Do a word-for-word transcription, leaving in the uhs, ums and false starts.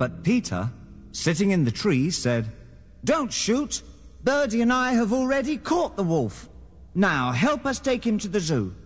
But Peter, sitting in the tree, said, "Don't shoot. Birdie and I have already caught the wolf. Now help us take him to the zoo."